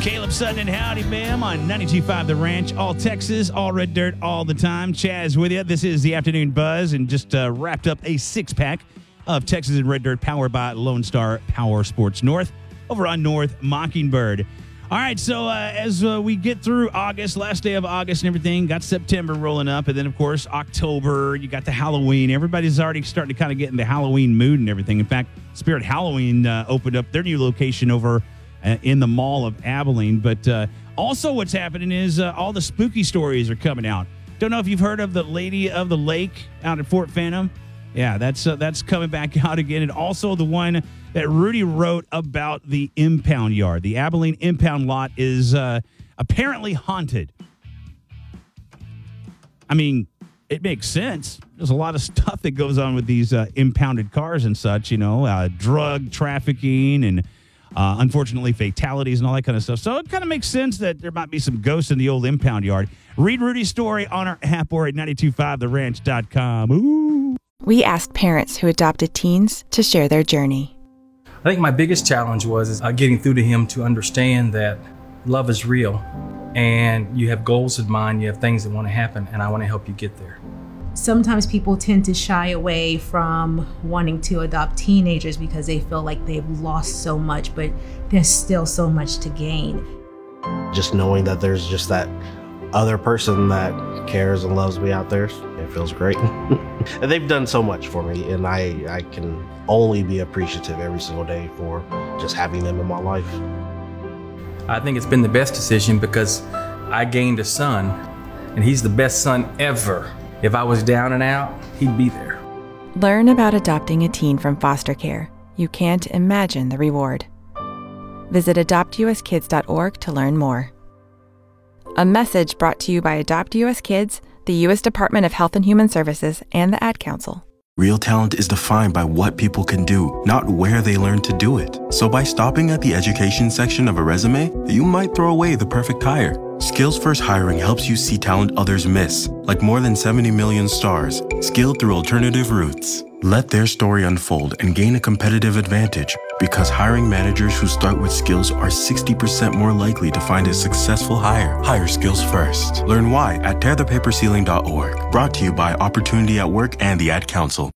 Caleb Sutton and Howdy Bam on 92.5 The Ranch, all Texas, all red dirt, all the time. Chaz with you. This is the Afternoon Buzz, and just wrapped up a six-pack of Texas and red dirt powered by Lone Star Power Sports North over on North Mockingbird. All right, so as we get through August, last day of August and everything, got September rolling up, and then, of course, October, you got the Halloween. Everybody's already starting to kind of get in the Halloween mood and everything. In fact, Spirit Halloween opened up their new location over in the Mall of Abilene. But also what's happening is all the spooky stories are coming out. Don't know if you've heard of the Lady of the Lake out at Fort Phantom. Yeah, that's coming back out again. And also the one that Rudy wrote about the impound yard. The Abilene impound lot is apparently haunted. I mean, it makes sense. There's a lot of stuff that goes on with these impounded cars and such, drug trafficking and unfortunately fatalities and all that kind of stuff. So it kind of makes sense that there might be some ghosts in the old impound yard. Read Rudy's story on our app or at 925theranch.com. Ooh. We asked parents who adopted teens to share their journey. I think my biggest challenge was getting through to him to understand that love is real and you have goals in mind, you have things that want to happen, and I want to help you get there. Sometimes people tend to shy away from wanting to adopt teenagers because they feel like they've lost so much, but there's still so much to gain. Just knowing that there's just that other person that cares and loves me out there, it feels great. And they've done so much for me, and I can only be appreciative every single day for just having them in my life. I think it's been the best decision because I gained a son, and he's the best son ever. If I was down and out, he'd be there. Learn about adopting a teen from foster care. You can't imagine the reward. Visit adoptuskids.org to learn more. A message brought to you by Adopt US Kids, the U.S. Department of Health and Human Services, and the Ad Council. Real talent is defined by what people can do, not where they learn to do it. So by stopping at the education section of a resume, you might throw away the perfect hire. Skills First Hiring helps you see talent others miss, like more than 70 million stars, skilled through alternative routes. Let their story unfold and gain a competitive advantage, because hiring managers who start with skills are 60% more likely to find a successful hire. Hire skills first. Learn why at tearthepaperceiling.org. Brought to you by Opportunity at Work and the Ad Council.